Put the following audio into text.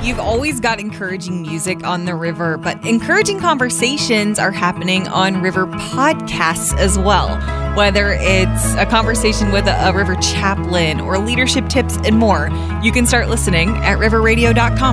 You've always got encouraging music on the river, but encouraging conversations are happening on River podcasts as well. Whether it's a conversation with a river chaplain or leadership tips and more, you can start listening at riverradio.com.